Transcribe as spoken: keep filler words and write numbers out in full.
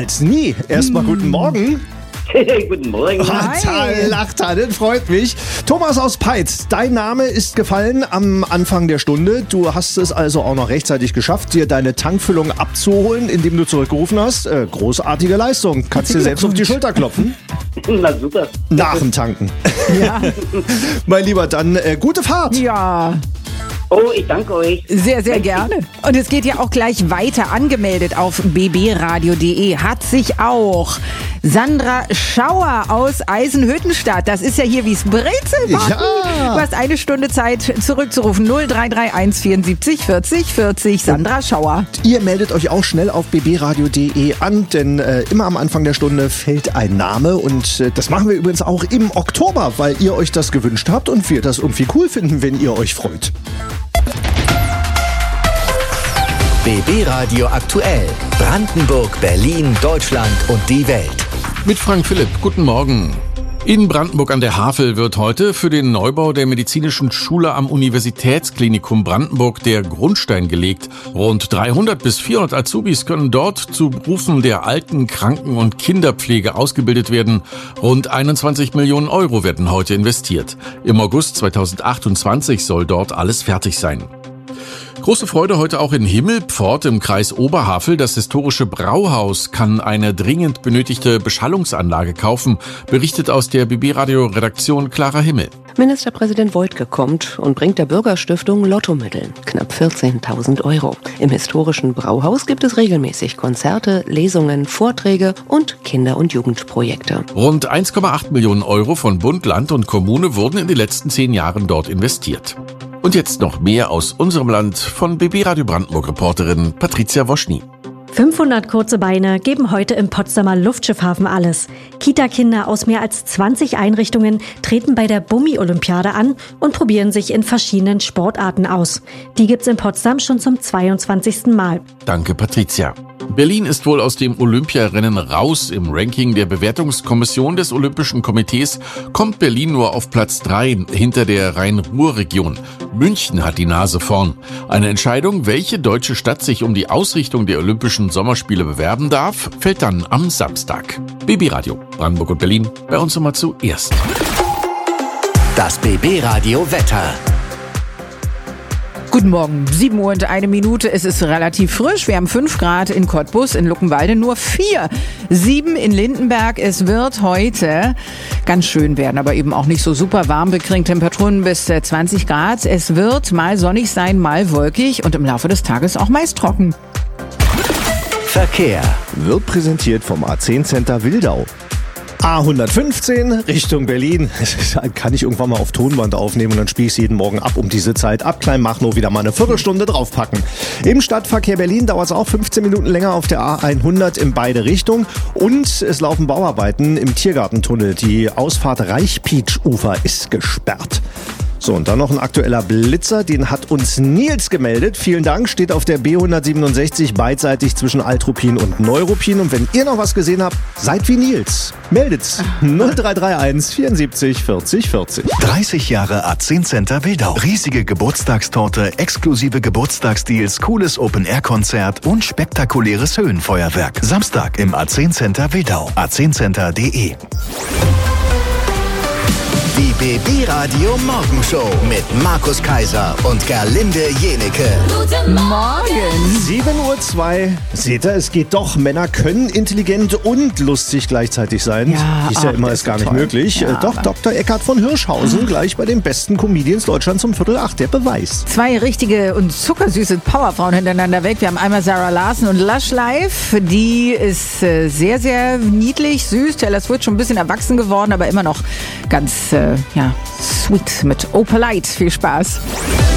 als nie. Erstmal hm. guten Morgen. Guten Morgen. Lachter, das freut mich. Thomas aus Peitz, dein Name ist gefallen am Anfang der Stunde. Du hast es also auch noch rechtzeitig geschafft, dir deine Tankfüllung abzuholen, indem du zurückgerufen hast. Äh, großartige Leistung. Kannst dir selbst auf die Schulter klopfen. Na super. Nach dem Tanken. Ja. Mein Lieber, dann äh, gute Fahrt. Ja. Oh, ich danke euch. Sehr, sehr gerne. Und es geht ja auch gleich weiter. Angemeldet auf b b radio punkt d e hat sich auch Sandra Schauer aus Eisenhüttenstadt. Das ist ja hier wie's Brezelbacken. Ja. Du hast eine Stunde Zeit zurückzurufen. null drei drei eins vierundsiebzig vierzig vierzig. Sandra Schauer. Ihr meldet euch auch schnell auf b b radio punkt d e an, denn äh, immer am Anfang der Stunde fällt ein Name. Und äh, das machen wir übrigens auch im Oktober, weil ihr euch das gewünscht habt und wir das irgendwie cool finden, wenn ihr euch freut. B B Radio aktuell. Brandenburg, Berlin, Deutschland und die Welt. Mit Frank Philipp, guten Morgen. In Brandenburg an der Havel wird heute für den Neubau der Medizinischen Schule am Universitätsklinikum Brandenburg der Grundstein gelegt. Rund dreihundert bis vierhundert Azubis können dort zu Berufen der Alten-, Kranken- und Kinderpflege ausgebildet werden. Rund einundzwanzig Millionen Euro werden heute investiert. Im August zweitausendachtundzwanzig soll dort alles fertig sein. Große Freude heute auch in Himmelpfort im Kreis Oberhavel. Das historische Brauhaus kann eine dringend benötigte Beschallungsanlage kaufen, berichtet aus der B B-Radio-Redaktion Clara Himmel. Ministerpräsident Woidke kommt und bringt der Bürgerstiftung Lottomittel, knapp vierzehntausend Euro. Im historischen Brauhaus gibt es regelmäßig Konzerte, Lesungen, Vorträge und Kinder- und Jugendprojekte. Rund eins Komma acht Millionen Euro von Bund, Land und Kommune wurden in den letzten zehn Jahren dort investiert. Und jetzt noch mehr aus unserem Land von B B Radio Brandenburg-Reporterin Patricia Woschny. fünfhundert kurze Beine geben heute im Potsdamer Luftschiffhafen alles. Kita-Kinder aus mehr als zwanzig Einrichtungen treten bei der Bummi-Olympiade an und probieren sich in verschiedenen Sportarten aus. Die gibt's in Potsdam schon zum zweiundzwanzigsten Mal. Danke, Patricia. Berlin ist wohl aus dem Olympiarennen raus. Im Ranking der Bewertungskommission des Olympischen Komitees kommt Berlin nur auf Platz drei hinter der Rhein-Ruhr-Region. München hat die Nase vorn. Eine Entscheidung, welche deutsche Stadt sich um die Ausrichtung der Olympischen Sommerspiele bewerben darf, fällt dann am Samstag. B B Radio, Brandenburg und Berlin, bei uns immer zuerst. Das B B Radio Wetter. Guten Morgen, sieben Uhr und eine Minute. Es ist relativ frisch. Wir haben fünf Grad in Cottbus, in Luckenwalde nur vier. sieben in Lindenberg. Es wird heute ganz schön werden, aber eben auch nicht so super warm. Wir kriegen Temperaturen bis zwanzig Grad. Es wird mal sonnig sein, mal wolkig und im Laufe des Tages auch meist trocken. Verkehr wird präsentiert vom A zehn Center Wildau. A hundertfünfzehn Richtung Berlin. Kann ich irgendwann mal auf Tonband aufnehmen und dann spiele ich es jeden Morgen ab um diese Zeit. Ab Kleinmachnow wieder mal eine Viertelstunde draufpacken. Im Stadtverkehr Berlin dauert es auch fünfzehn Minuten länger auf der A hundert in beide Richtungen. Und es laufen Bauarbeiten im Tiergartentunnel. Die Ausfahrt Reichpietsch-Ufer ist gesperrt. So, und dann noch ein aktueller Blitzer, den hat uns Nils gemeldet. Vielen Dank, steht auf der B hundertsiebenundsechzig beidseitig zwischen Altruppin und Neuruppin. Und wenn ihr noch was gesehen habt, seid wie Nils. Meldet's. null drei drei eins vierundsiebzig vierzig vierzig. dreißig Jahre A zehn Center Wildau. Riesige Geburtstagstorte, exklusive Geburtstagsdeals, cooles Open-Air-Konzert und spektakuläres Höhenfeuerwerk. Samstag im A zehn Center Wildau. a zehn center punkt d e. Die B B Radio Morgenshow mit Markus Kaiser und Gerlinde Jenecke. Guten Morgen. sieben Uhr zwei. Seht ihr, es geht doch. Männer können intelligent und lustig gleichzeitig sein. Ja, ist ja ach, immer das ist gar ist nicht toll. möglich. Ja, Doch, aber- Doktor Eckhard von Hirschhausen gleich bei den besten Comedians Deutschlands um Viertel acht. Der Beweis. Zwei richtige und zuckersüße Powerfrauen hintereinander weg. Wir haben einmal Sarah Larson und Lush Life. Die ist äh, sehr, sehr niedlich, süß. Taylor Swift schon ein bisschen erwachsen geworden, aber immer noch ganz äh, ja, sweet mit Opalite. Viel Spaß.